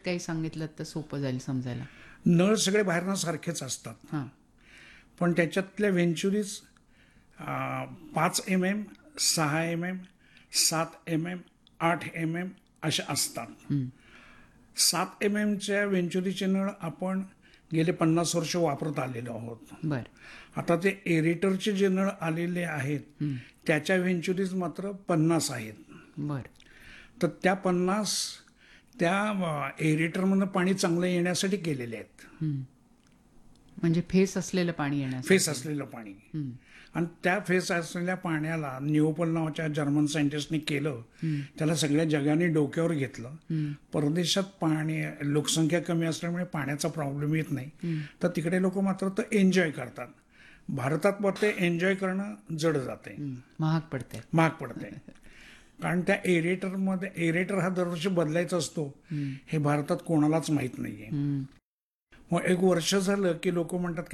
काही सांगितलं तर सोपं जाईल समजायला. नळ सगळे बाहेरनं सारखेच असतात, हां. पण त्याच्यातल्या व्हेंचुरीज 5 mm, 6 mm, 7 mm, 8 mm अशा असतात. 7 mmच्या व्हेंचुरीचे नळ आपण गेले 50 वर्ष वापरत आलेलो आहोत. बरं. आता ते एरेटरचे जे नळ आलेले आहेत त्याच्या व्हेंचुरीज मात्र 50 आहेत. बरं. तर त्या 50 त्या एरेटरमधनं पाणी चांगलं येण्यासाठी केलेले आहेत. म्हणजे फेस असलेलं पाणी येण्यासाठी. फेस असलेलं पाणी. आणि त्या फेस असलेल्या पाण्याला निओपल नावाच्या जर्मन सायंटिस्टने केलं. त्याला सगळ्या जगाने डोक्यावर घेतलं. परदेशात पाणी लोकसंख्या कमी असल्यामुळे पाण्याचा प्रॉब्लेम येत नाही, तर तिकडे लोक मात्र तो एन्जॉय करतात. भारतात मग ते एन्जॉय करणं जड जाते, महाग पडते. कारण त्या एरेटर हा दरवर्षी बदलायचा असतो, हे भारतात कोणालाच माहीत नाहीये. मग एक वर्ष झालं की लोक म्हणतात